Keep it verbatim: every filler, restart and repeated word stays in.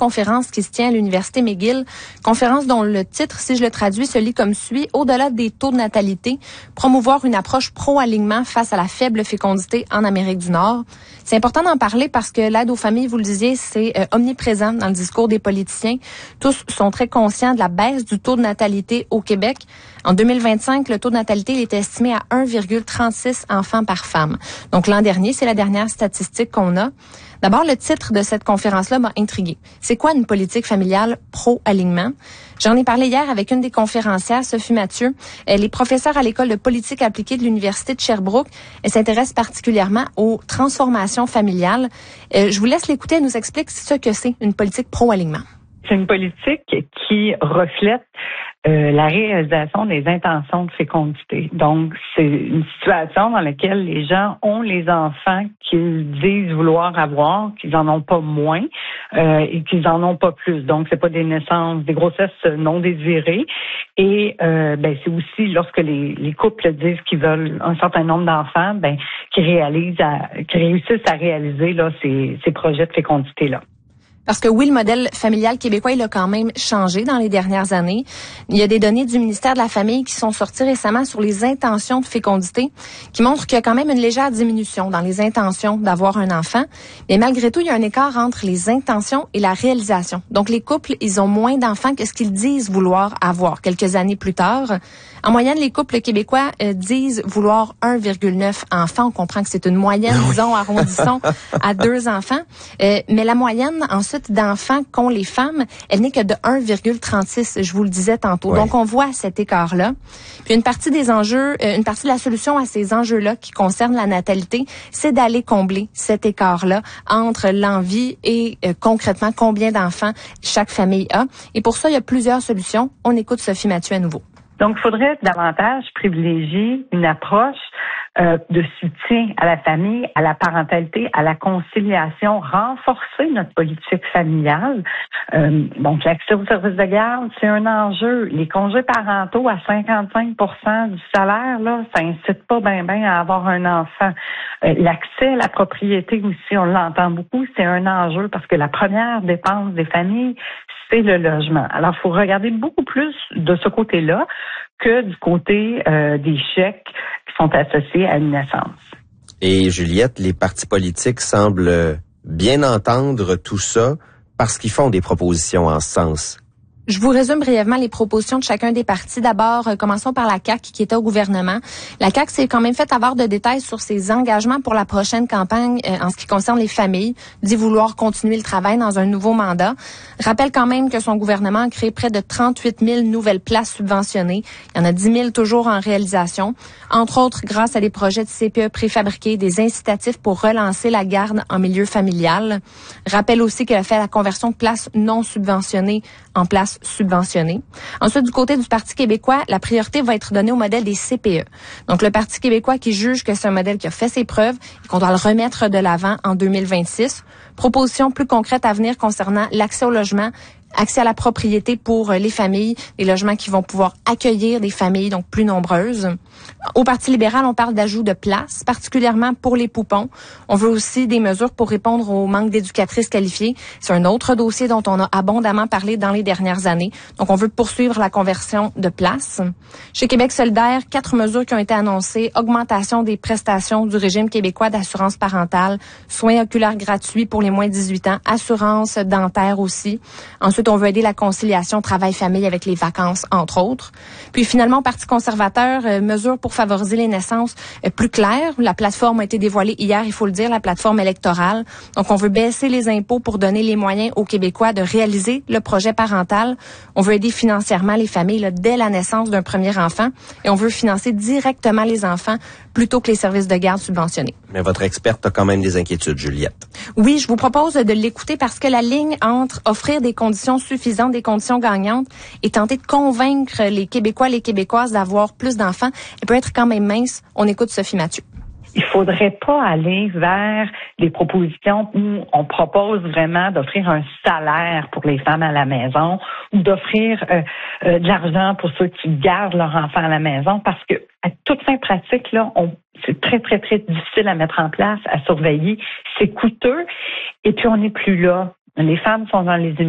conférence qui se tient à l'Université McGill. Conférence dont le titre, si je le traduis, se lit comme suit. Au-delà des taux de natalité, promouvoir une approche pro-alignement face à la faible fécondité en Amérique du Nord. C'est important d'en parler parce que l'aide aux familles, vous le disiez, c'est euh, omniprésent dans le discours des politiciens. Tous sont très conscients de la baisse du taux de natalité au Québec. En deux mille vingt-cinq, le taux de natalité il est estimé à un virgule trente-six enfants par femme. Donc l'an dernier, c'est la dernière statistique qu'on a. D'abord, le titre de cette conférence-là m'a intriguée. C'est quoi une politique familiale pro-alignement? J'en ai parlé hier avec une des conférencières, Sophie Mathieu. Elle est professeure à l'école de politique appliquée de l'Université de Sherbrooke. Elle s'intéresse particulièrement aux transformations familiales. Euh, je vous laisse l'écouter. Elle nous explique ce que c'est une politique pro-alignement. C'est une politique qui reflète euh, la réalisation des intentions de fécondité. Donc, c'est une situation dans laquelle les gens ont les enfants qu'ils disent vouloir avoir, qu'ils en ont pas moins euh, et qu'ils en ont pas plus. Donc, c'est pas des naissances, des grossesses non désirées. Et euh, ben c'est aussi lorsque les, les couples disent qu'ils veulent un certain nombre d'enfants, ben qui réalisent, à, qui réussissent à réaliser là ces, ces projets de fécondité là. Parce que oui, le modèle familial québécois, il a quand même changé dans les dernières années. Il y a des données du ministère de la Famille qui sont sorties récemment sur les intentions de fécondité, qui montrent qu'il y a quand même une légère diminution dans les intentions d'avoir un enfant. Mais malgré tout, il y a un écart entre les intentions et la réalisation. Donc, les couples, ils ont moins d'enfants que ce qu'ils disent vouloir avoir quelques années plus tard. En moyenne, les couples québécois euh, disent vouloir un virgule neuf enfants. On comprend que c'est une moyenne, oui. disons, arrondissons à deux enfants. Euh, mais la moyenne, ensuite, d'enfants qu'ont les femmes, elle n'est que de un virgule trente-six, je vous le disais tantôt. Oui. Donc, on voit cet écart-là. Puis, une partie des enjeux, euh, une partie de la solution à ces enjeux-là qui concernent la natalité, c'est d'aller combler cet écart-là entre l'envie et euh, concrètement combien d'enfants chaque famille a. Et pour ça, il y a plusieurs solutions. On écoute Sophie Mathieu à nouveau. Donc, il faudrait davantage privilégier une approche euh, de soutien à la famille, à la parentalité, à la conciliation, renforcer notre politique familiale. Euh, donc, l'accès aux services de garde, c'est un enjeu. Les congés parentaux à cinquante-cinq pour cent du salaire, là, ça incite pas bien ben à avoir un enfant. Euh, l'accès à la propriété aussi, on l'entend beaucoup, c'est un enjeu parce que la première dépense des familles, c'est le logement. Alors, il faut regarder beaucoup plus de ce côté-là que du côté euh, des chèques qui sont associés à une naissance. Et Juliette, les partis politiques semblent bien entendre tout ça parce qu'ils font des propositions en ce sens. Je vous résume brièvement les propositions de chacun des partis. D'abord, euh, commençons par la C A Q qui était au gouvernement. La C A Q s'est quand même fait avoir de détails sur ses engagements pour la prochaine campagne euh, en ce qui concerne les familles, dit vouloir continuer le travail dans un nouveau mandat. Rappelle quand même que son gouvernement a créé près de trente-huit mille nouvelles places subventionnées. Il y en a dix mille toujours en réalisation, entre autres grâce à des projets de C P E préfabriqués, des incitatifs pour relancer la garde en milieu familial. Rappelle aussi qu'elle a fait la conversion de places non subventionnées en places subventionnés. Ensuite, du côté du Parti québécois, la priorité va être donnée au modèle des C P E. Donc, le Parti québécois qui juge que c'est un modèle qui a fait ses preuves et qu'on doit le remettre de l'avant en deux mille vingt-six. Propositions plus concrètes à venir concernant l'accès au logement, accès à la propriété pour les familles, les logements qui vont pouvoir accueillir des familles donc plus nombreuses. Au Parti libéral, on parle d'ajout de places, particulièrement pour les poupons. On veut aussi des mesures pour répondre au manque d'éducatrices qualifiées. C'est un autre dossier dont on a abondamment parlé dans les dernières années. Donc, on veut poursuivre la conversion de places. Chez Québec solidaire, quatre mesures qui ont été annoncées. Augmentation des prestations du régime québécois d'assurance parentale, soins oculaires gratuits pour les moins de dix-huit ans, assurance dentaire aussi. Ensuite, on veut aider la conciliation travail-famille avec les vacances, entre autres. Puis finalement, au Parti conservateur, euh, mesures pour favoriser les naissances euh, plus claires. La plateforme a été dévoilée hier, il faut le dire, la plateforme électorale. Donc, on veut baisser les impôts pour donner les moyens aux Québécois de réaliser le projet parental. On veut aider financièrement les familles là, dès la naissance d'un premier enfant. Et on veut financer directement les enfants plutôt que les services de garde subventionnés. Mais votre experte a quand même des inquiétudes, Juliette. Oui, je vous propose de l'écouter parce que la ligne entre offrir des conditions suffisantes, des conditions gagnantes et tenter de convaincre les Québécois, les Québécoises d'avoir plus d'enfants, elle peut être quand même mince. On écoute Sophie Mathieu. Il faudrait pas aller vers des propositions où on propose vraiment d'offrir un salaire pour les femmes à la maison ou d'offrir euh, euh, de l'argent pour ceux qui gardent leur enfant à la maison parce que à toute fin pratique, là, on, c'est très, très, très difficile à mettre en place, à surveiller. C'est coûteux et puis on n'est plus là. Les femmes sont dans les